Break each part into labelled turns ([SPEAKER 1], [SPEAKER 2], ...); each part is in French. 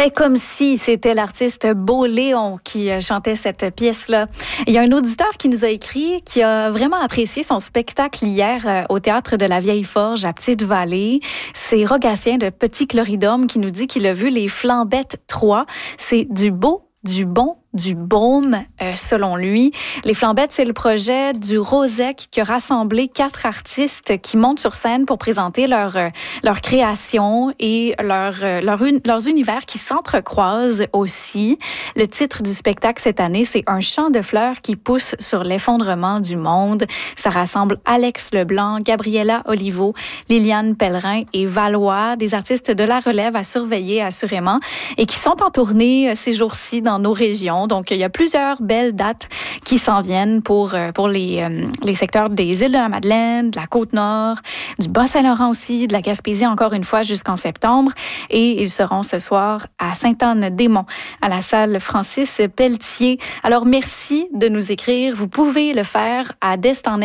[SPEAKER 1] Fait comme si c'était l'artiste Beau Léon qui chantait cette pièce-là. Il y a un auditeur qui nous a écrit qui a vraiment apprécié son spectacle hier au Théâtre de la Vieille Forge à Petite-Vallée. C'est Rogatien de Petit Cloridome qui nous dit qu'il a vu les Flambettes 3. C'est du beau, du bon, du baume, selon lui. Les Flambettes, c'est le projet du Rosec qui a rassemblé 4 artistes qui montent sur scène pour présenter leur création et leurs univers qui s'entrecroisent aussi. Le titre du spectacle cette année, c'est Un champ de fleurs qui pousse sur l'effondrement du monde. Ça rassemble Alex Leblanc, Gabriella Olivo, Liliane Pellerin et Valois, des artistes de la relève à surveiller assurément et qui sont en tournée ces jours-ci dans nos régions. Donc, il y a plusieurs belles dates qui s'en viennent pour les secteurs des îles de la Madeleine, de la Côte-Nord, du Bas-Saint-Laurent aussi, de la Gaspésie encore une fois jusqu'en septembre. Et ils seront ce soir à Sainte-Anne-des-Monts, à la salle Francis Pelletier. Alors, merci de nous écrire. Vous pouvez le faire à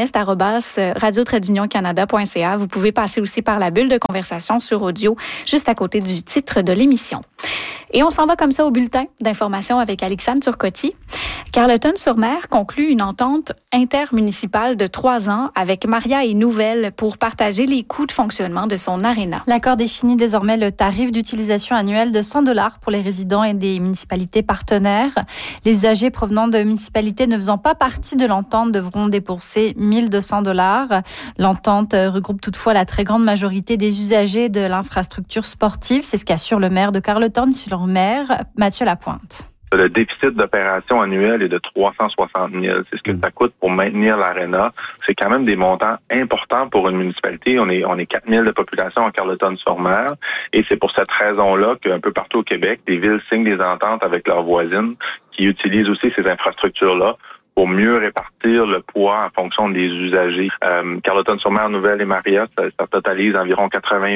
[SPEAKER 1] destanest@radio-canada.ca. Vous pouvez passer aussi par la bulle de conversation sur audio, juste à côté du titre de l'émission. Et on s'en va comme ça au bulletin d'information avec Alexandre Turcotte. Carleton-sur-Mer conclut une entente intermunicipale de 3 ans avec Maria et Nouvelle pour partager les coûts de fonctionnement de son aréna.
[SPEAKER 2] L'accord définit désormais le tarif d'utilisation annuel de 100 $ pour les résidents et des municipalités partenaires. Les usagers provenant de municipalités ne faisant pas partie de l'entente devront débourser 1 200 $. L'entente regroupe toutefois la très grande majorité des usagers de l'infrastructure sportive. C'est ce qu'assure le maire de Carleton-sur-Mer, Mathieu Lapointe.
[SPEAKER 3] Le déficit d'opération annuel est de 360 000. C'est ce que ça coûte pour maintenir l'aréna. C'est quand même des montants importants pour une municipalité. On est 4 000 de population en Carleton-sur-Mer. Et c'est pour cette raison-là qu'un peu partout au Québec, les villes signent des ententes avec leurs voisines qui utilisent aussi ces infrastructures-là pour mieux répartir le poids en fonction des usagers. Carleton-sur-Mer, Nouvelle et Maria, ça totalise environ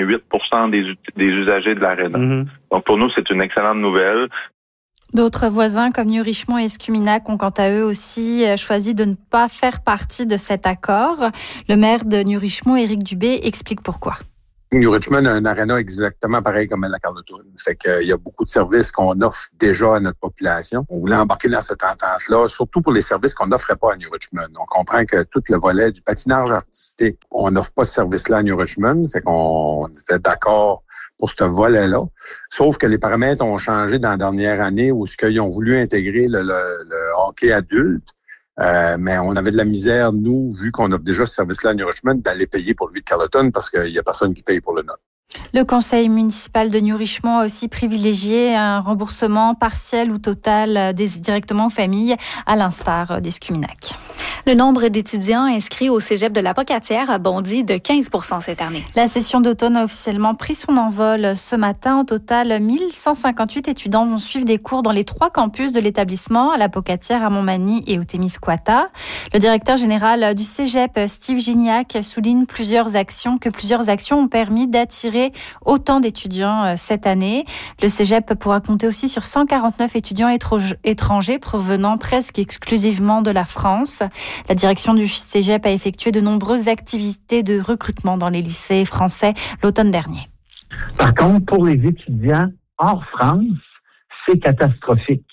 [SPEAKER 3] 88% des usagers de l'aréna. Donc pour nous, c'est une excellente nouvelle.
[SPEAKER 2] D'autres voisins comme New-Richmond et Escuminac ont quant à eux aussi choisi de ne pas faire partie de cet accord. Le maire de New-Richmond, Éric Dubé, explique pourquoi.
[SPEAKER 4] New-Richmond a un aréna exactement pareil comme la Carleton. Fait qu'il y a beaucoup de services qu'on offre déjà à notre population. On voulait embarquer dans cette entente-là, surtout pour les services qu'on n'offrait pas à New-Richmond. On comprend que tout le volet du patinage artistique, on n'offre pas ce service-là à New-Richmond. Fait qu'on était d'accord pour ce volet-là. Sauf que les paramètres ont changé dans la dernière année où ils ont voulu intégrer le hockey adulte. Mais on avait de la misère, nous, vu qu'on offre déjà ce service-là à New-Richmond, d'aller payer pour lui de Carleton parce qu'il n'y a personne qui paye pour le nôtre.
[SPEAKER 2] Le conseil municipal de New-Richmond a aussi privilégié un remboursement partiel ou total directement aux familles, à l'instar d'Escuminac.
[SPEAKER 1] Le nombre d'étudiants inscrits au cégep de la Pocatière a bondi de 15 % cette année.
[SPEAKER 2] La session d'automne a officiellement pris son envol ce matin. Au total, 1158 étudiants vont suivre des cours dans les 3 campus de l'établissement, à la Pocatière, à Montmagny et au Témiscouata. Le directeur général du cégep, Steve Gignac, souligne que plusieurs actions ont permis d'attirer autant d'étudiants cette année. Le cégep pourra compter aussi sur 149 étudiants étrangers provenant presque exclusivement de la France. La direction du cégep a effectué de nombreuses activités de recrutement dans les lycées français l'automne dernier.
[SPEAKER 5] Par contre, pour les étudiants hors France, c'est catastrophique.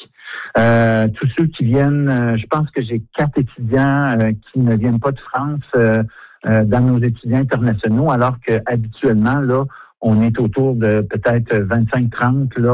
[SPEAKER 5] Tous ceux qui viennent, je pense que j'ai 4 étudiants qui ne viennent pas de France dans nos étudiants internationaux, alors qu'habituellement, là, on est autour de peut-être 25-30, là.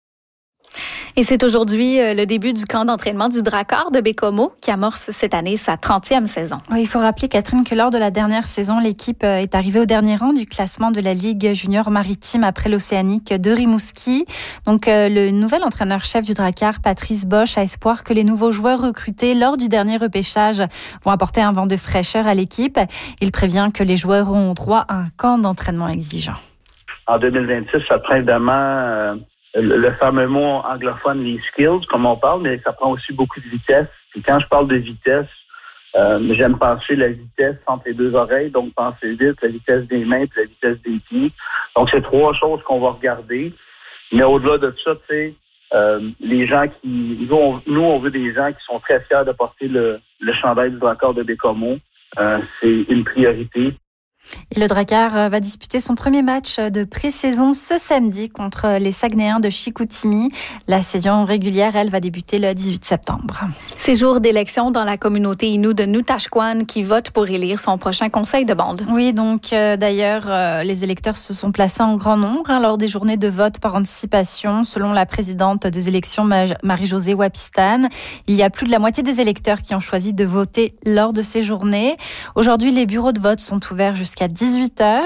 [SPEAKER 1] Et c'est aujourd'hui le début du camp d'entraînement du Drakkar de Baie-Comeau qui amorce cette année sa 30e saison.
[SPEAKER 2] Oui, il faut rappeler, Catherine, que lors de la dernière saison, l'équipe est arrivée au dernier rang du classement de la Ligue junior maritime après l'Océanique de Rimouski. Donc, le nouvel entraîneur-chef du Drakkar, Patrice Bosch, a espoir que les nouveaux joueurs recrutés lors du dernier repêchage vont apporter un vent de fraîcheur à l'équipe. Il prévient que les joueurs auront droit à un camp d'entraînement exigeant.
[SPEAKER 6] En 2026, ça prend évidemment le fameux mot anglophone, les skills, comme on parle, mais ça prend aussi beaucoup de vitesse. Et quand je parle de vitesse, j'aime penser la vitesse entre les 2 oreilles, donc penser vite, la vitesse des mains et la vitesse des pieds. Donc, c'est 3 choses qu'on va regarder. Mais au-delà de ça, tu sais, les gens qui... Nous, on veut des gens qui sont très fiers de porter le chandail du Drakkar de Baie-Comeau. C'est une priorité.
[SPEAKER 2] Et le Drakkar va disputer son premier match de pré-saison ce samedi contre les Saguenayens de Chicoutimi. La saison régulière, elle, va débuter le 18 septembre.
[SPEAKER 1] C'est jour d'élection dans la communauté Innu de Nutashquan qui vote pour élire son prochain conseil de bande.
[SPEAKER 2] Oui, donc d'ailleurs, les électeurs se sont placés en grand nombre lors des journées de vote par anticipation. Selon la présidente des élections, Marie-Josée Wapistan, il y a plus de la moitié des électeurs qui ont choisi de voter lors de ces journées. Aujourd'hui, les bureaux de vote sont ouverts jusqu'à 18h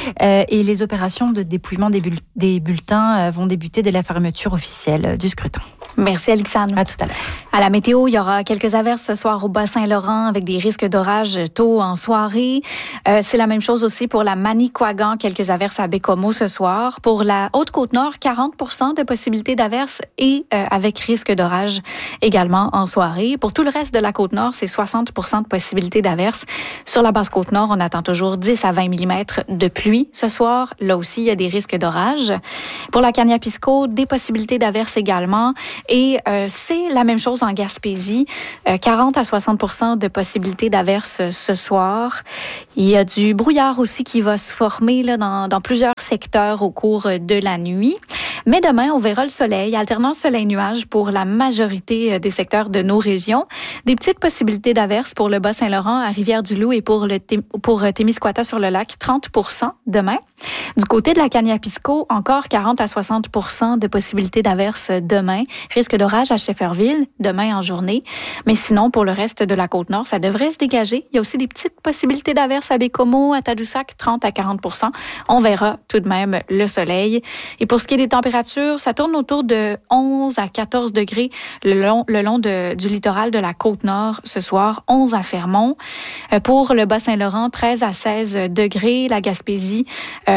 [SPEAKER 2] et les opérations de dépouillement des bulletins vont débuter dès la fermeture officielle du scrutin.
[SPEAKER 1] Merci Alexandre.
[SPEAKER 2] À tout à l'heure.
[SPEAKER 1] À la météo, il y aura quelques averses ce soir au Bas-Saint-Laurent avec des risques d'orage tôt en soirée. C'est la même chose aussi pour la Manicouagan, quelques averses à Bécomo ce soir. Pour la Haute-Côte-Nord, 40% de possibilités d'averses et avec risque d'orage également en soirée. Pour tout le reste de la Côte-Nord, c'est 60% de possibilités d'averses. Sur la Basse-Côte-Nord, on attend toujours 10 à 20 mm de pluie ce soir. Là aussi, il y a des risques d'orage. Pour la Kaniapisco, des possibilités d'averses également. Et c'est la même chose en Gaspésie, 40 à 60% de possibilités d'averses ce soir. Il y a du brouillard aussi qui va se former là, dans plusieurs secteurs au cours de la nuit. Mais demain, on verra le soleil, alternance soleil-nuage pour la majorité des secteurs de nos régions. Des petites possibilités d'averses pour le Bas-Saint-Laurent, à Rivière-du-Loup et pour Témiscouata-sur-le-Lac, 30% demain. Du côté de la Kaniapisco, encore 40 à 60% de possibilités d'averses demain. Risque d'orage à Shefferville, demain en journée. Mais sinon, pour le reste de la Côte-Nord, ça devrait se dégager. Il y a aussi des petites possibilités d'averses à Bécomo, à Tadoussac, 30 à 40%. On verra tout de même le soleil. Et pour ce qui est des températures, ça tourne autour de 11 à 14 degrés le long du littoral de la Côte-Nord ce soir, 11 à Fermont. Pour le Bas-Saint-Laurent, 13 à 16 degrés. La Gaspésie,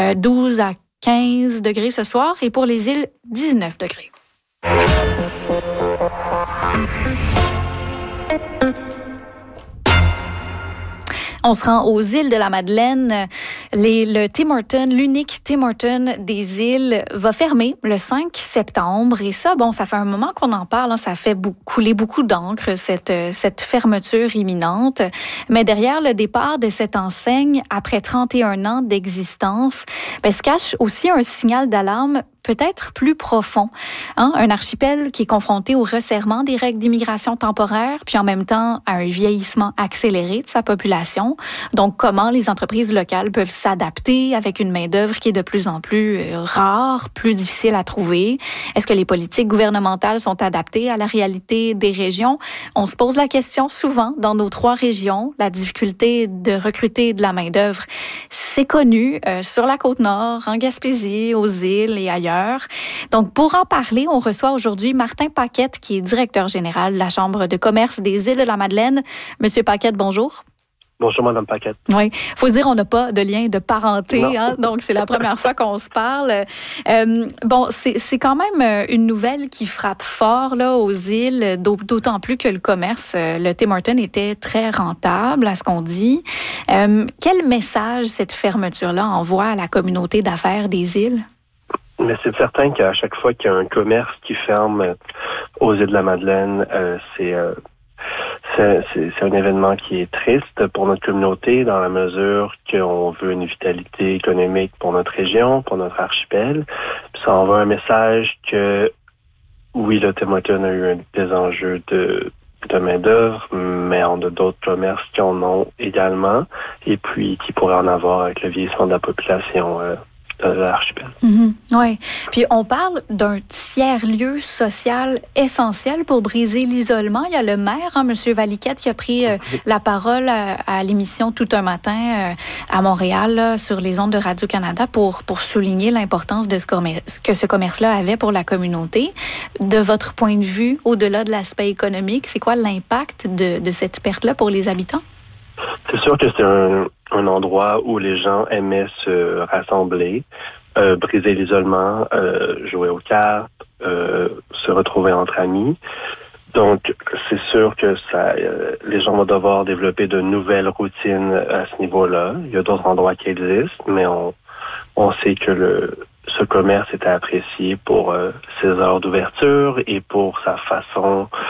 [SPEAKER 1] 12 à 15 degrés ce soir. Et pour les îles, 19 degrés. On se rend aux îles de la Madeleine. Le Tim Hortons, l'unique Tim Hortons des îles, va fermer le 5 septembre. Et ça, ça fait un moment qu'on en parle. Hein, ça fait couler beaucoup d'encre, cette fermeture imminente. Mais derrière le départ de cette enseigne, après 31 ans d'existence, se cache aussi un signal d'alarme peut-être plus profond. Hein? Un archipel qui est confronté au resserrement des règles d'immigration temporaire, puis en même temps à un vieillissement accéléré de sa population. Donc, comment les entreprises locales peuvent s'adapter avec une main-d'œuvre qui est de plus en plus rare, plus difficile à trouver? Est-ce que les politiques gouvernementales sont adaptées à la réalité des régions? On se pose la question souvent dans nos 3 régions. La difficulté de recruter de la main-d'œuvre, c'est connu sur la Côte-Nord, en Gaspésie, aux îles et ailleurs. Donc, pour en parler, on reçoit aujourd'hui Martin Paquette, qui est directeur général de la Chambre de commerce des îles de la Madeleine. Monsieur Paquette, bonjour.
[SPEAKER 7] Bonjour, Madame Paquette.
[SPEAKER 1] Oui, faut dire on n'a pas de lien de parenté, hein, donc c'est la première fois qu'on se parle. C'est quand même une nouvelle qui frappe fort là aux îles, d'autant plus que le commerce, le Tim Hortons était très rentable à ce qu'on dit. Quel message cette fermeture-là envoie à la communauté d'affaires des îles?
[SPEAKER 7] Mais c'est certain qu'à chaque fois qu'il y a un commerce qui ferme aux îles de la Madeleine, c'est un événement qui est triste pour notre communauté dans la mesure qu'on veut une vitalité économique pour notre région, pour notre archipel. Puis ça envoie un message que oui, le Tim Hortons a eu des enjeux de main-d'œuvre, mais on a d'autres commerces qui en ont également et puis qui pourraient en avoir avec le vieillissement de la population de l'archipel.
[SPEAKER 1] Oui. Puis on parle d'un tiers-lieu social essentiel pour briser l'isolement. Il y a le maire, M. Valiquette, qui a pris la parole à l'émission Tout un matin à Montréal, là, sur les ondes de Radio-Canada pour souligner l'importance de que ce commerce-là avait pour la communauté. De votre point de vue, au-delà de l'aspect économique, c'est quoi l'impact de cette perte-là pour les habitants?
[SPEAKER 7] C'est sûr que c'est un endroit où les gens aimaient se rassembler, briser l'isolement, jouer aux cartes, se retrouver entre amis. Donc, c'est sûr que les gens vont devoir développer de nouvelles routines à ce niveau-là. Il y a d'autres endroits qui existent, mais on sait que ce commerce était apprécié pour ses heures d'ouverture et pour sa façon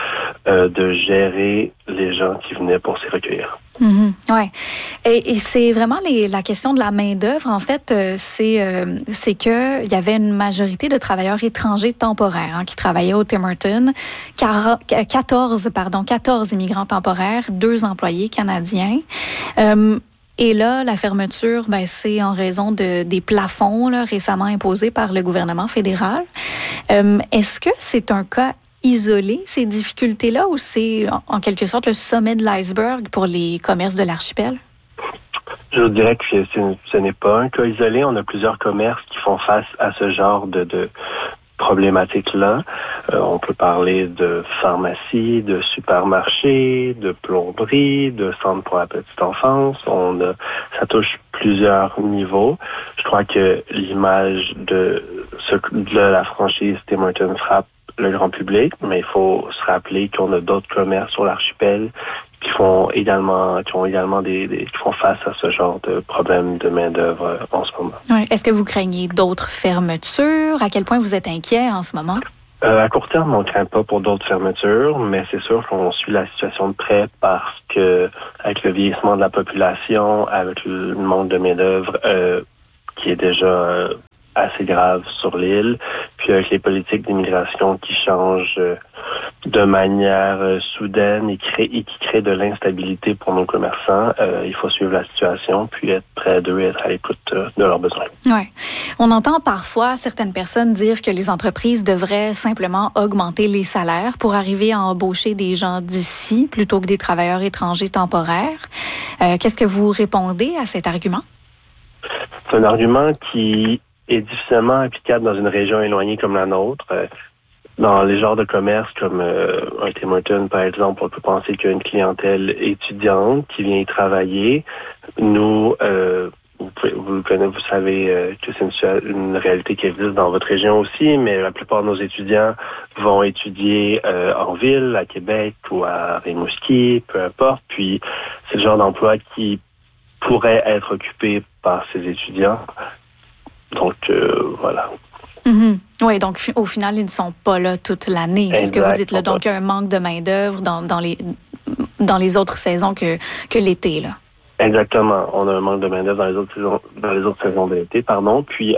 [SPEAKER 7] de gérer les gens qui venaient pour s'y recueillir.
[SPEAKER 1] Ouais. Et c'est vraiment la question de la main-d'œuvre. En fait, c'est que il y avait une majorité de travailleurs étrangers temporaires qui travaillaient au Tim Hortons. 14 immigrants temporaires, 2 employés canadiens. Et là, la fermeture, c'est en raison des plafonds récemment imposés par le gouvernement fédéral. Est-ce que c'est un cas isolé, ces difficultés-là, ou c'est en quelque sorte le sommet de l'iceberg pour les commerces de l'archipel?
[SPEAKER 7] Je vous dirais que ce n'est pas un cas isolé. On a plusieurs commerces qui font face à ce genre de problématiques-là. On peut parler de pharmacie, de supermarché, de plomberie, de centre pour la petite enfance. Ça touche plusieurs niveaux. Je crois que l'image de la franchise Tim Hortons frappe le grand public, mais il faut se rappeler qu'on a d'autres commerces sur l'archipel qui font face à ce genre de problème de main-d'œuvre en ce moment.
[SPEAKER 1] Oui. Est-ce que vous craignez d'autres fermetures? À quel point vous êtes inquiet en ce moment?
[SPEAKER 7] À court terme, on ne craint pas pour d'autres fermetures, mais c'est sûr qu'on suit la situation de près parce que avec le vieillissement de la population, avec le manque de main-d'œuvre qui est déjà assez grave sur l'île, puis avec les politiques d'immigration qui changent de manière soudaine et qui créent de l'instabilité pour nos commerçants, il faut suivre la situation puis être près d'eux et être à l'écoute de leurs besoins.
[SPEAKER 1] Ouais. On entend parfois certaines personnes dire que les entreprises devraient simplement augmenter les salaires pour arriver à embaucher des gens d'ici plutôt que des travailleurs étrangers temporaires. Qu'est-ce que vous répondez à cet argument?
[SPEAKER 7] C'est un argument qui est difficilement applicable dans une région éloignée comme la nôtre. Dans les genres de commerce comme un Tim Hortons, par exemple, on peut penser qu'il y a une clientèle étudiante qui vient y travailler. Nous, vous savez que c'est une réalité qui existe dans votre région aussi, mais la plupart de nos étudiants vont étudier en ville, à Québec ou à Rimouski, peu importe. Puis c'est le genre d'emploi qui pourrait être occupé par ces étudiants. Donc, voilà.
[SPEAKER 1] Oui, donc au final, ils ne sont pas là toute l'année. C'est ce que vous dites là. Donc, il y a un manque de main-d'œuvre dans les autres saisons que l'été, là.
[SPEAKER 7] Exactement. On a un manque de main-d'œuvre dans les autres saisons de l'été, pardon. Puis,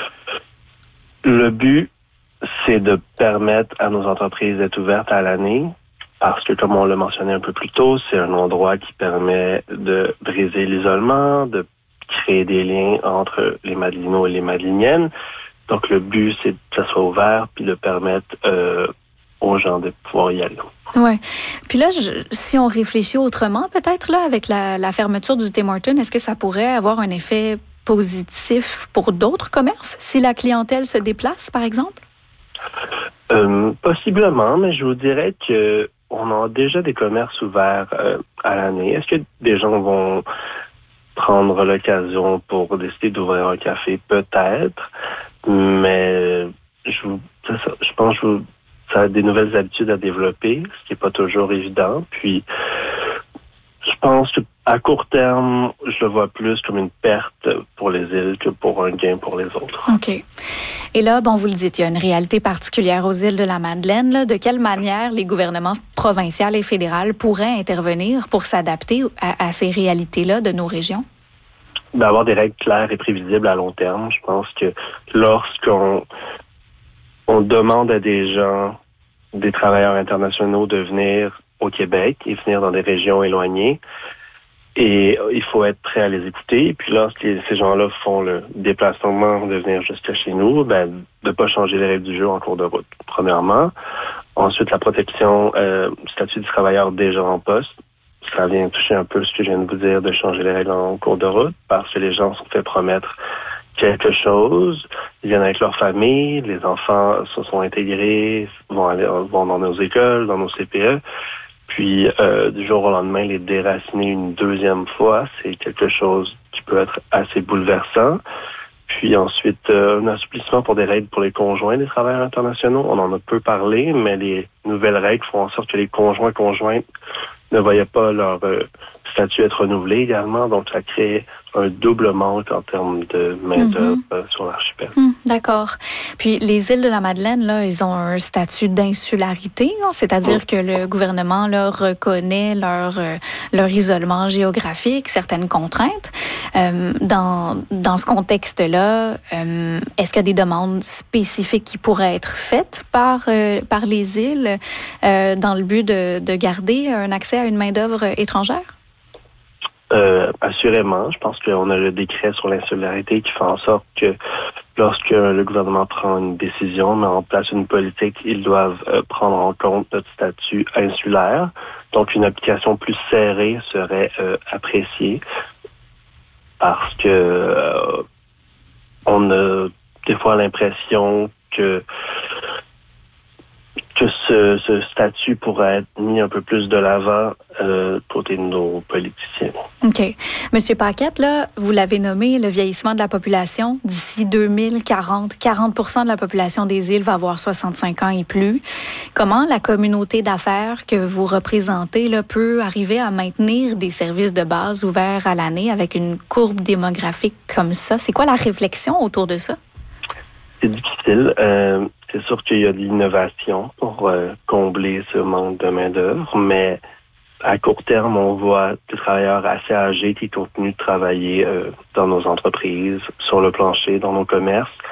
[SPEAKER 7] le but, c'est de permettre à nos entreprises d'être ouvertes à l'année. Parce que, comme on l'a mentionné un peu plus tôt, c'est un endroit qui permet de briser l'isolement, de créer des liens entre les Madelinots et les Madeliniennes. Donc, le but, c'est que ça soit ouvert puis de permettre aux gens de pouvoir y aller.
[SPEAKER 1] Oui. Puis là, si on réfléchit autrement, peut-être, là, avec la fermeture du Tim Hortons, est-ce que ça pourrait avoir un effet positif pour d'autres commerces, si la clientèle se déplace, par exemple?
[SPEAKER 7] Possiblement, mais je vous dirais que on a déjà des commerces ouverts à l'année. Est-ce que des gens vont prendre l'occasion pour décider d'ouvrir un café? Peut-être, mais je pense que ça a des nouvelles habitudes à développer, ce qui n'est pas toujours évident. Puis, je pense qu'à court terme, je le vois plus comme une perte pour les îles que pour un gain pour les autres.
[SPEAKER 1] OK. Et là, vous le dites, il y a une réalité particulière aux îles de la Madeleine. Là. De quelle manière les gouvernements provinciaux et fédéraux pourraient intervenir pour s'adapter à ces réalités-là de nos régions?
[SPEAKER 7] D'avoir des règles claires et prévisibles à long terme. Je pense que lorsqu'on demande à des gens, des travailleurs internationaux de venir au Québec et venir dans des régions éloignées, et il faut être prêt à les écouter. Et puis lorsque ces gens-là font le déplacement de venir jusqu'à chez nous, de ne pas changer les règles du jeu en cours de route, premièrement. Ensuite, la protection du statut du travailleur déjà en poste. Ça vient toucher un peu ce que je viens de vous dire, de changer les règles en cours de route, parce que les gens se sont fait promettre quelque chose. Ils viennent avec leur famille, les enfants se sont intégrés, vont dans nos écoles, dans nos CPE. Puis, du jour au lendemain, les déraciner une deuxième fois, c'est quelque chose qui peut être assez bouleversant. Puis ensuite, un assouplissement pour des règles pour les conjoints des travailleurs internationaux. On en a peu parlé, mais les nouvelles règles font en sorte que les conjointes ne voyaient pas leur statut être renouvelé également, donc ça crée un double manque en termes de main-d'œuvre sur l'archipel.
[SPEAKER 1] D'accord. Puis les îles de la Madeleine, là, ils ont un statut d'insularité, hein? C'est-à-dire que le gouvernement là, reconnaît leur isolement géographique, certaines contraintes. Dans ce contexte-là, est-ce qu'il y a des demandes spécifiques qui pourraient être faites par les îles dans le but de garder un accès à une main-d'œuvre étrangère?
[SPEAKER 7] Assurément, je pense qu'on a le décret sur l'insularité qui fait en sorte que lorsque le gouvernement prend une décision, met en place une politique, ils doivent prendre en compte notre statut insulaire. Donc, une application plus serrée serait appréciée parce que on a des fois l'impression que ce statut pourrait être mis un peu plus de l'avant côté de nos politiciens.
[SPEAKER 1] OK. Monsieur Paquette, là, vous l'avez nommé, le vieillissement de la population. D'ici 2040, 40% de la population des îles va avoir 65 ans et plus. Comment la communauté d'affaires que vous représentez là, peut arriver à maintenir des services de base ouverts à l'année avec une courbe démographique comme ça? C'est quoi la réflexion autour de ça?
[SPEAKER 7] C'est difficile. C'est sûr qu'il y a de l'innovation pour combler ce manque de main-d'œuvre, mais à court terme, on voit des travailleurs assez âgés qui continuent de travailler dans nos entreprises, sur le plancher, dans nos commerces,